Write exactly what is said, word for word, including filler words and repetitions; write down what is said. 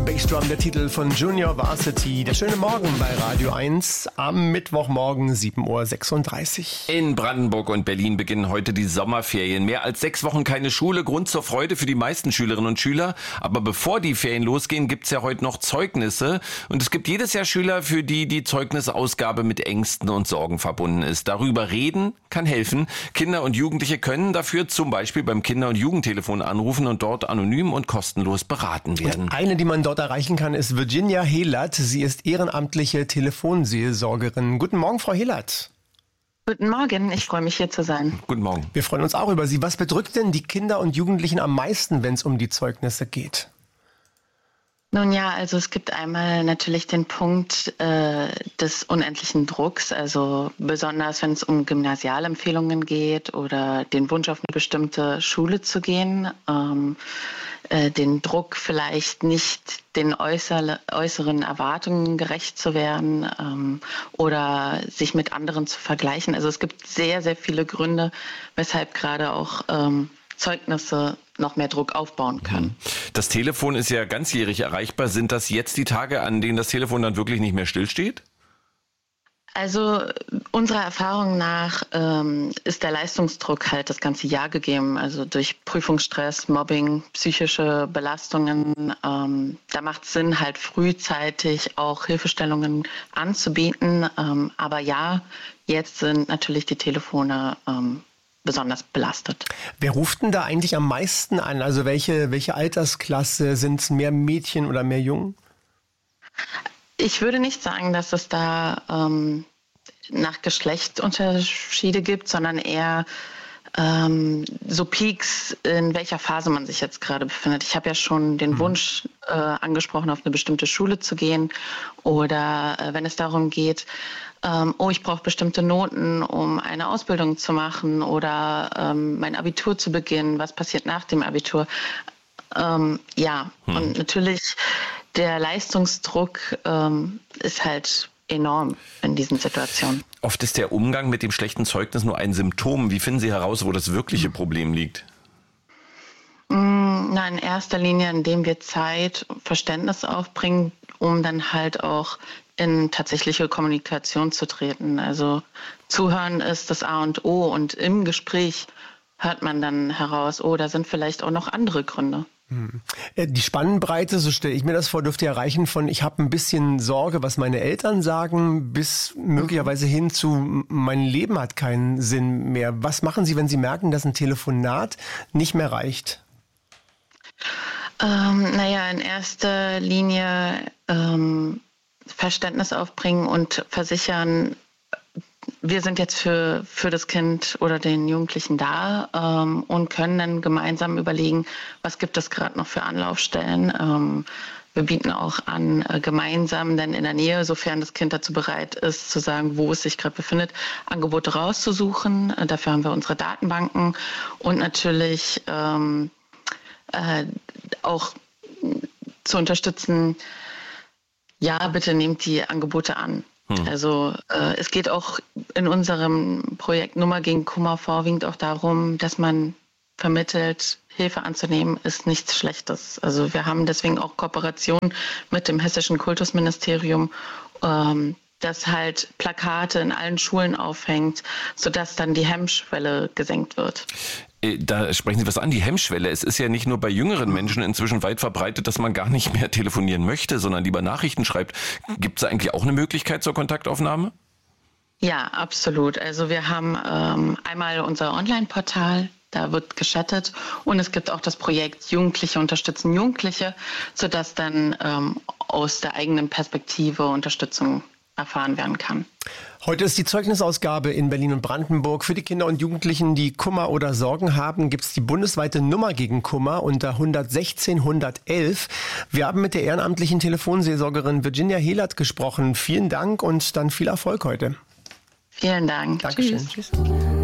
Bassdrum, der Titel von Junior Varsity. Der schöne Morgen bei Radio eins am Mittwochmorgen sieben Uhr sechsunddreißig. In Brandenburg und Berlin beginnen heute die Sommerferien. Mehr als sechs Wochen keine Schule, Grund zur Freude für die meisten Schülerinnen und Schüler. Aber bevor die Ferien losgehen, gibt's ja heute noch Zeugnisse. Und es gibt jedes Jahr Schüler, für die die Zeugnisausgabe mit Ängsten und Sorgen verbunden ist. Darüber reden kann helfen. Kinder und Jugendliche können dafür zum Beispiel beim Kinder- und Jugendtelefon anrufen und dort anonym und kostenlos beraten werden. Und eine, die man dort erreichen kann, ist Virginia Hehlert. Sie ist ehrenamtliche Telefonseelsorgerin. Guten Morgen, Frau Hehlert. Guten Morgen, ich freue mich, hier zu sein. Guten Morgen. Wir freuen uns auch über Sie. Was bedrückt denn die Kinder und Jugendlichen am meisten, wenn es um die Zeugnisse geht? Nun ja, also es gibt einmal natürlich den Punkt äh, des unendlichen Drucks, also besonders wenn es um Gymnasialempfehlungen geht oder den Wunsch auf eine bestimmte Schule zu gehen, ähm, äh, den Druck vielleicht nicht den äußer, äußeren Erwartungen gerecht zu werden ähm, oder sich mit anderen zu vergleichen. Also es gibt sehr, sehr viele Gründe, weshalb gerade auch ähm, Zeugnisse noch mehr Druck aufbauen können. Das Telefon ist ja ganzjährig erreichbar. Sind das jetzt die Tage, an denen das Telefon dann wirklich nicht mehr stillsteht? Also unserer Erfahrung nach ähm, ist der Leistungsdruck halt das ganze Jahr gegeben. Also durch Prüfungsstress, Mobbing, psychische Belastungen. Ähm, da macht es Sinn, halt frühzeitig auch Hilfestellungen anzubieten. Ähm, aber ja, jetzt sind natürlich die Telefone ähm, besonders belastet. Wer ruft denn da eigentlich am meisten an? Also welche, welche Altersklasse? Sind es mehr Mädchen oder mehr Jungen? Ich würde nicht sagen, dass es da ähm, nach Geschlecht Unterschiede gibt, sondern eher ähm, so Peaks, in welcher Phase man sich jetzt gerade befindet. Ich habe ja schon den mhm. Wunsch äh, angesprochen, auf eine bestimmte Schule zu gehen oder äh, wenn es darum geht, ähm, oh, ich brauche bestimmte Noten, um eine Ausbildung zu machen oder ähm, mein Abitur zu beginnen. Was passiert nach dem Abitur? Ähm, ja, mhm. und natürlich der Leistungsdruck ähm, ist halt enorm in diesen Situationen. Oft ist der Umgang mit dem schlechten Zeugnis nur ein Symptom. Wie finden Sie heraus, wo das wirkliche Problem liegt? Na, in erster Linie, indem wir Zeit und Verständnis aufbringen, um dann halt auch in tatsächliche Kommunikation zu treten. Also Zuhören ist das A und O und im Gespräch hört man dann heraus, oh, da sind vielleicht auch noch andere Gründe. Die Spannbreite, so stelle ich mir das vor, dürfte erreichen von ich habe ein bisschen Sorge, was meine Eltern sagen, bis möglicherweise hin zu mein Leben hat keinen Sinn mehr. Was machen Sie, wenn Sie merken, dass ein Telefonat nicht mehr reicht? Ähm, naja, in erster Linie ähm, Verständnis aufbringen und versichern, wir sind jetzt für, für das Kind oder den Jugendlichen da ähm, und können dann gemeinsam überlegen, was gibt es gerade noch für Anlaufstellen. Ähm, wir bieten auch an, äh, gemeinsam dann in der Nähe, sofern das Kind dazu bereit ist, zu sagen, wo es sich gerade befindet, Angebote rauszusuchen. Äh, dafür haben wir unsere Datenbanken und natürlich ähm, äh, auch zu unterstützen, ja, bitte nehmt die Angebote an. Also äh, es geht auch in unserem Projekt Nummer gegen Kummer vorwiegend auch darum, dass man vermittelt, Hilfe anzunehmen, ist nichts Schlechtes. Also wir haben deswegen auch Kooperation mit dem Hessischen Kultusministerium, ähm, das halt Plakate in allen Schulen aufhängt, sodass dann die Hemmschwelle gesenkt wird. Da sprechen Sie was an, die Hemmschwelle. Es ist ja nicht nur bei jüngeren Menschen inzwischen weit verbreitet, dass man gar nicht mehr telefonieren möchte, sondern lieber Nachrichten schreibt. Gibt es eigentlich auch eine Möglichkeit zur Kontaktaufnahme? Ja, absolut. Also wir haben ähm, einmal unser Online-Portal, da wird geschattet und es gibt auch das Projekt Jugendliche unterstützen Jugendliche, sodass dann ähm, aus der eigenen Perspektive Unterstützung erfahren werden kann. Heute ist die Zeugnisausgabe in Berlin und Brandenburg. Für die Kinder und Jugendlichen, die Kummer oder Sorgen haben, gibt es die bundesweite Nummer gegen Kummer unter eins eins sechs eins eins eins. Wir haben mit der ehrenamtlichen Telefonseelsorgerin Virginia Hehlert gesprochen. Vielen Dank und dann viel Erfolg heute. Vielen Dank. Dankeschön. Tschüss. Tschüss.